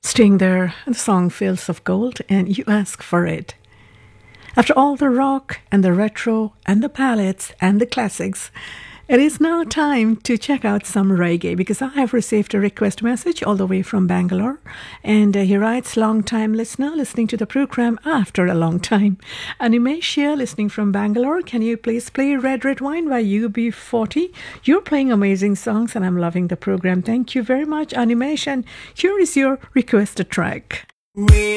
Staying there, and the song Fields of Gold, and You Ask for It. After all the rock and the retro and the ballads and the classics, it is now time to check out some reggae because I have received a request message all the way from Bangalore. And he writes, long time listener, listening to the program after a long time. Animatia, listening from Bangalore, can you please play Red Red Wine by UB40? You're playing amazing songs and I'm loving the program. Thank you very much, Animation. Here is your requested track.